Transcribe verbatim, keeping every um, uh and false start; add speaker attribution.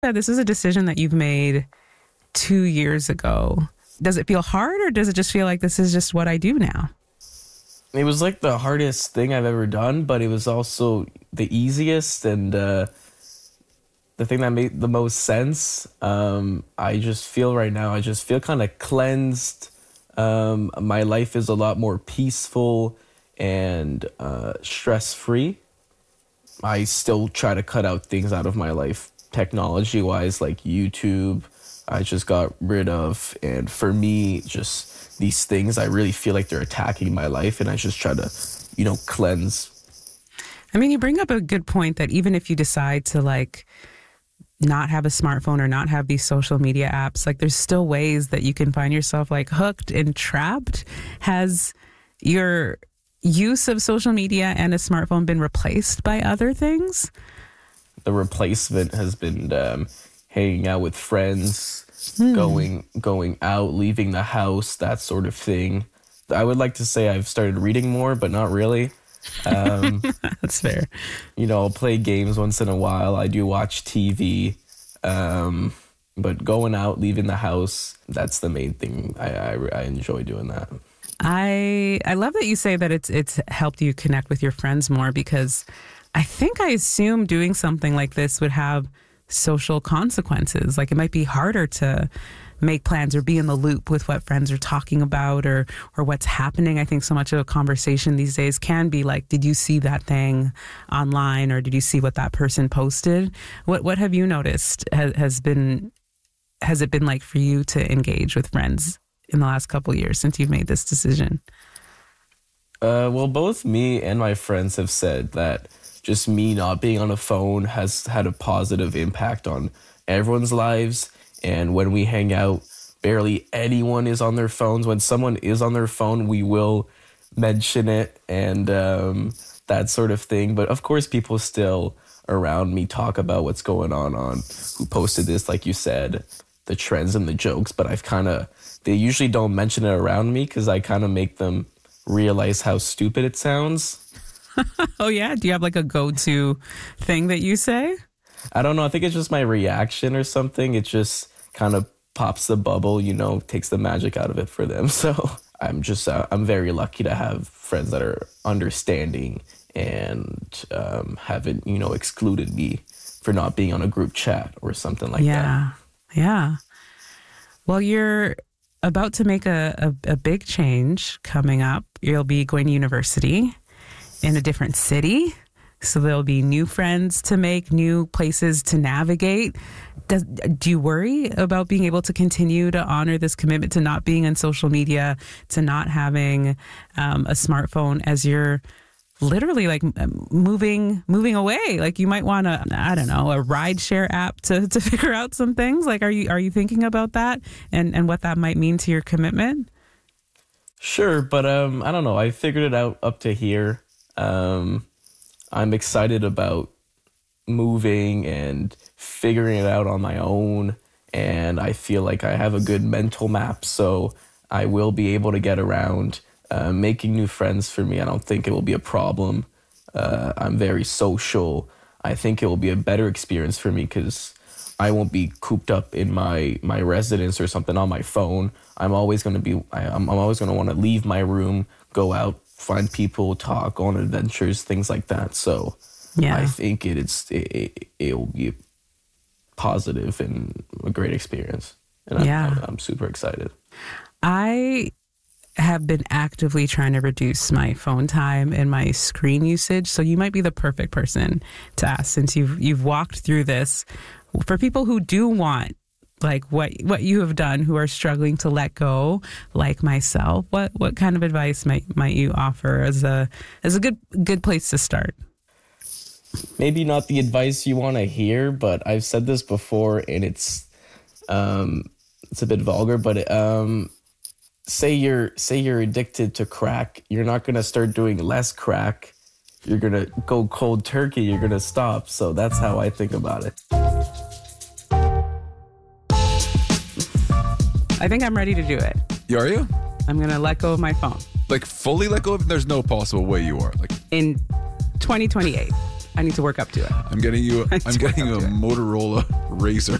Speaker 1: Yeah, this is a decision that you've made two years ago. Does it feel hard, or does it just feel like this is just what I do now?
Speaker 2: It was like the hardest thing I've ever done, but it was also the easiest and uh, the thing that made the most sense. Um, I just feel right now, I just feel kind of cleansed. Um, my life is a lot more peaceful and uh, stress-free. I still try to cut out things out of my life, technology-wise, like YouTube, I just got rid of. And for me, just these things, I really feel like they're attacking my life, and I just try to, you know, cleanse.
Speaker 1: I mean, you bring up a good point that even if you decide to like not have a smartphone or not have these social media apps, like there's still ways that you can find yourself like hooked and trapped. Has your use of social media and a smartphone been replaced by other things?
Speaker 2: The replacement has been um, hanging out with friends,
Speaker 1: hmm.
Speaker 2: going going out, leaving the house, that sort of thing. I would like to say I've started reading more, but not really. Um,
Speaker 1: That's fair.
Speaker 2: You know, I'll play games once in a while. I do watch T V. Um, but going out, leaving the house, that's the main thing. I, I, I enjoy doing that.
Speaker 1: I I love that you say that it's it's helped you connect with your friends more, because I think I assume doing something like this would have social consequences. Like it might be harder to make plans or be in the loop with what friends are talking about or or what's happening. I think so much of a conversation these days can be like, did you see that thing online, or did you see what that person posted? What what have you noticed has, has been has it been like for you to engage with friends in the last couple of years since you've made this decision?
Speaker 2: Uh, well, both me and my friends have said that just me not being on a phone has had a positive impact on everyone's lives. And when we hang out, barely anyone is on their phones. When someone is on their phone, we will mention it and um, that sort of thing. But of course, people still around me talk about what's going on on who posted this, like you said, the trends and the jokes. But I've kind of, they usually don't mention it around me because I kind of make them realize how stupid it sounds.
Speaker 1: Oh, yeah? Do you have like a go-to thing that you say?
Speaker 2: I don't know. I think it's just my reaction or something. It just kind of pops the bubble, you know, takes the magic out of it for them. So I'm just, uh, I'm very lucky to have friends that are understanding and um, haven't, you know, excluded me for not being on a group chat or something like
Speaker 1: yeah.
Speaker 2: that.
Speaker 1: Yeah. Yeah. Well, you're about to make a, a, a big change coming up. You'll be going to university in a different city. So there'll be new friends to make, new places to navigate. Does, do you worry about being able to continue to honor this commitment to not being on social media, to not having um, a smartphone as you're literally like moving moving away? Like you might want to, I don't know, a rideshare app to, to figure out some things. Like, are you are you thinking about that and, and what that might mean to your commitment?
Speaker 2: Sure, but um, I don't know. I figured it out up to here. Um, I'm excited about moving and figuring it out on my own. And I feel like I have a good mental map, so I will be able to get around. Uh, making new friends for me, I don't think it will be a problem. Uh, I'm very social. I think it will be a better experience for me because I won't be cooped up in my, my residence or something on my phone. I'm always going to be, I, I'm, I'm always going to want to leave my room, go out, find people, talk, go on adventures, things like that. So yeah. I think it, it's, it, it will be positive and a great experience. And I'm,
Speaker 1: yeah.
Speaker 2: I'm, I'm super excited.
Speaker 1: I have been actively trying to reduce my phone time and my screen usage. So you might be the perfect person to ask, since you've you've walked through this. For people who do want like what what you have done, who are struggling to let go, like myself, what what kind of advice might might you offer as a as a good good place to start?
Speaker 2: Maybe not the advice you want to hear, but I've said this before, and it's um it's a bit vulgar, but um say you're say you're addicted to crack, you're not going to start doing less crack. You're going to go cold turkey, you're going to stop. So that's how I think about it.
Speaker 1: I think I'm ready to do it.
Speaker 3: Are you?
Speaker 1: I'm going to let go of my phone.
Speaker 3: Like fully let go of it? There's no possible way you are. Like
Speaker 1: in twenty twenty-eight. I need to work up to it.
Speaker 3: I'm getting you.
Speaker 1: I need
Speaker 3: I'm
Speaker 1: to work
Speaker 3: getting
Speaker 1: up
Speaker 3: a
Speaker 1: to it.
Speaker 3: Motorola Razor.